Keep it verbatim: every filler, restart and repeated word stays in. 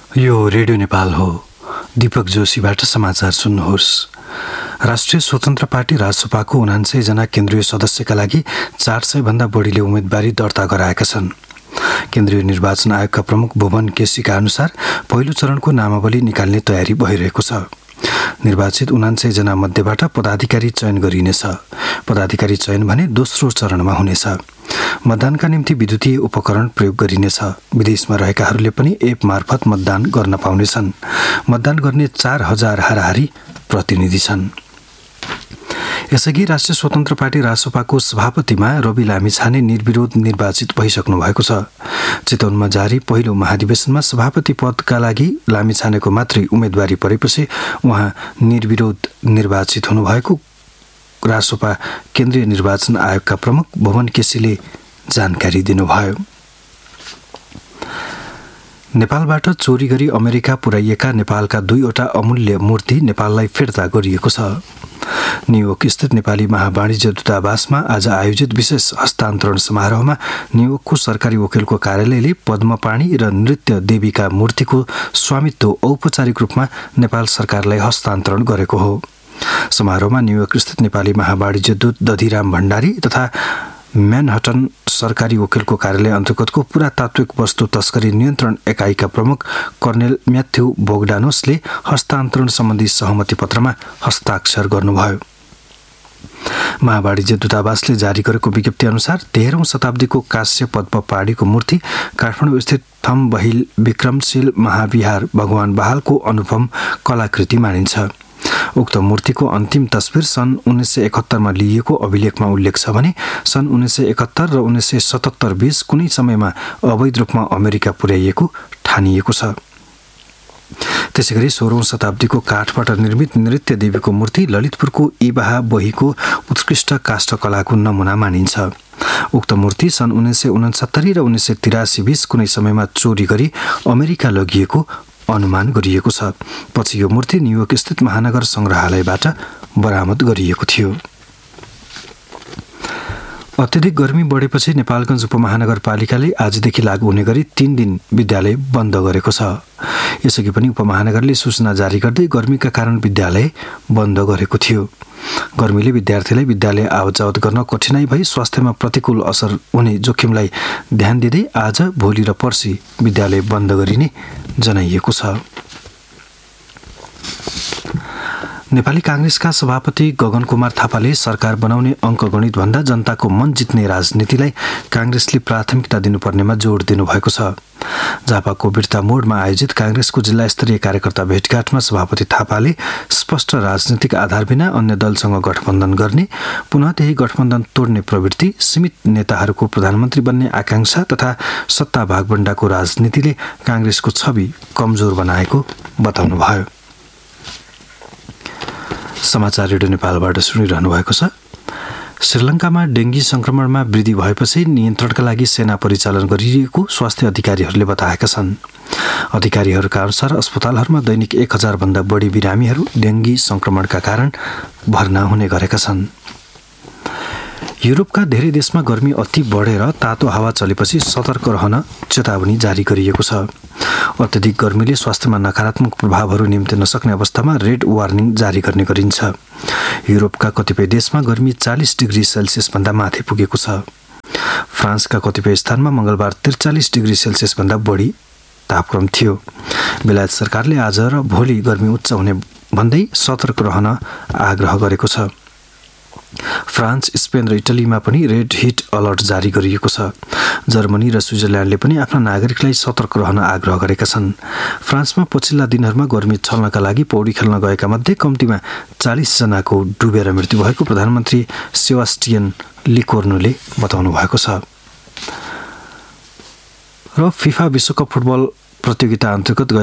यो रेडियो नेपाल हो। दीपक जोशीबाट समाचार सुन्नुहोस्। राष्ट्रिय स्वतन्त्र पार्टी राजसपाको उनान्सय जना केन्द्रीय सदस्यका लागि चार सय भन्दा बढीले उम्मेदवारी दर्ता गराएका छन्। केन्द्रीय निर्वाचन आयोगका प्रमुख भुवन केसीका अनुसार पहिलो चरणको नामावली निकाल्ने तयारी भइरहेको छ। निर्वाचित उनान्सय जना मध्येबाट पदाधिकारी चयन गरिनेछ। पदाधिकारी चयन भने दोस्रो चरणमा हुनेछ। मतदानका निम्ति विद्युतीय उपकरण प्रयोग गरिनेछ। विदेशमा रहेकाहरूले पनि एप मार्फत मतदान गर्न पाउनेछन्। मतदान गर्ने चार हजार हाराहारी प्रतिनिधि छन्। यसअघि राष्ट्रिय स्वतन्त्र पार्टी राजसपाको सभापतिमा रवि लामिछाने निर्विरोध निर्वाचित भइसक्नु भएको छ। चितवनमा जारी पहिलो महाधिवेशनमा सभापति पदका लागि लामिछानेको मात्रै उम्मेदवारी परेपछि उहाँ निर्विरोध निर्वाचित हुनुभएको राजसपा केन्द्रीय निर्वाचन आयोगका प्रमुख भुवन केसीले जानकारी दिनुभयो। नेपालबाट चोरी गरी अमेरिका पुर्याइएका नेपालका दुईवटा अमूल्य मूर्ति नेपाललाई फिर्ता गरिएको छ। न्युयोर्क स्थित नेपाली महावाणिज्य दूतावासमा आज आयोजित विशेष हस्तान्तरण समारोहमा न्युयोर्कको सरकारी वकिलको कार्यालयले पद्मपाणी र नृत्य देवीका मूर्तिको स्वामित्व औपचारिक रूपमा नेपाल सरकारलाई हस्तान्तरण गरेको हो। समारोहमा न्युयोर्क स्थित नेपाली महावाणिज्य दूत दधिराम भण्डारी तथा म्यानहटन सरकारी वकिलको कार्यालय अन्तर्गतको पुरातात्विक वस्तु तस्करी नियन्त्रण एकाइका प्रमुख कर्नेल म्याथ्यू बोगडानोसले हस्तान्तरण सम्बन्धी सहमति पत्रमा हस्ताक्षर गर्नुभयो। महावाणिज्य दूतावासले जारी गरेको विज्ञप्ति अनुसार तेह्रौं शताब्दीको काश्य पद्मपाणीको मूर्ति काठमाडौँ स्थित थम्बहिल विक्रमशील महाविहार भगवान बहालको अनुपम कलाकृति मानिन्छ। उक्त मूर्तिको अन्तिम तस्बिर सन् उन्नाइस सय एकहत्तरमा लिइएको अभिलेखमा उल्लेख छ भने सन् उन्नाइस सय एकहत्तर र उन्नाइस सय सतहत्तर बीच कुनै समयमा अवैध रूपमा अमेरिका पुर्याइएको ठानिएको छ। त्यसैगरी सोह्रौं शताब्दीको काठबाट निर्मित नृत्य देवीको मूर्ति ललितपुरको इबाहा बहीको उत्कृष्ट काष्ठकलाको नमुना मानिन्छ। उक्त मूर्ति सन् उन्नाइस सय उनसत्तरी र उन्नाइस सय तिरासी बीच कुनै समयमा चोरी गरी अमेरिका लगिएको अनुमान गरिएको छ। पछि यो मूर्ति न्युयोर्क स्थित महानगर संग्रहालयबाट बरामद गरिएको थियो। अत्यधिक गर्मी बढेपछि नेपालगञ्ज उपमहानगरपालिकाले आजदेखि लागू हुने गरी तीन दिन विद्यालय बन्द गरेको छ। यसअघि पनि उपमहानगरले सूचना जारी गर्दै गर्मीका कारण विद्यालय बन्द गरेको थियो। गर्मीले विद्यार्थीलाई विद्यालय आवतजावत गर्न कठिनाई भई स्वास्थ्यमा प्रतिकूल असर हुने जोखिमलाई ध्यान दिँदै आज भोलि र पर्सि विद्यालय बन्द गरिने जनाइएको छ। नेपाली कांग्रेसका सभापति गगन कुमार थापाले सरकार बनाउने अङ्कगणितभन्दा जनताको मन जित्ने राजनीतिलाई कांग्रेसले प्राथमिकता दिनुपर्नेमा जोड दिनुभएको छ। झापाको बिर्ता मोडमा आयोजित कांग्रेसको जिल्ला स्तरीय कार्यकर्ता भेटघाटमा सभापति थापाले स्पष्ट राजनीतिक आधार बिना अन्य दलसँग गठबन्धन गर्ने, पुनः त्यही गठबन्धन तोड्ने प्रवृत्ति, सीमित नेताहरूको प्रधानमन्त्री बन्ने आकांक्षा तथा सत्ता भागबण्डाको राजनीतिले कांग्रेसको छवि कमजोर बनाएको बताउनुभयो। समाचार रेडियो नेपालबाट सुनिरहनु भएको छ। श्रीलङ्कामा डेङ्गी संक्रमणमा वृद्धि भएपछि नियन्त्रणका लागि सेना परिचालन गरिएको स्वास्थ्य अधिकारीहरूले बताएका छन्। अधिकारीहरूका अनुसार अस्पतालहरूमा दैनिक एक हजार भन्दा बढी बिरामीहरू डेङ्गी संक्रमणका कारण भर्ना हुने गरेका छन्। युरोपका धेरै देशमा गर्मी अति बढेर तातो हावा चलेपछि सतर्क रहन चेतावनी जारी गरिएको छ। अत्यधिक गर्मीले स्वास्थ्यमा नकारात्मक प्रभावहरू निम्त्याउन सक्ने अवस्थामा रेड वार्निङ जारी गर्ने गरिन्छ। युरोपका कतिपय देशमा गर्मी चालीस डिग्री सेल्सियस भन्दा माथि पुगेको छ। फ्रान्सका कतिपय स्थानमा मंगलबार त्रिचालिस डिग्री सेल्सियस भन्दा बढी तापक्रम थियो। बेलायत सरकारले आज र भोलि गर्मी उच्च हुने भन्दै सतर्क रहन आग्रह गरेको छ। फ्रान्स, स्पेन र इटलीमा पनि रेड हिट अलर्ट जारी गरिएको छ। जर्मनी र स्विजरल्यान्डले पनि आफ्ना नागरिकलाई सतर्क रहन आग्रह गरेका छन्। फ्रान्समा पछिल्ला दिनहरूमा गर्मी छल्नका लागि पौडी खेल्न गएका मध्ये कम्तीमा चालीस जनाको डुबेर मृत्यु भएको प्रधानमन्त्री सेबास्टियन लिकोर्नुले बताउनु भएको छ। र फिफा विश्वकप फुटबल प्रतियोगिता अन्तर्गत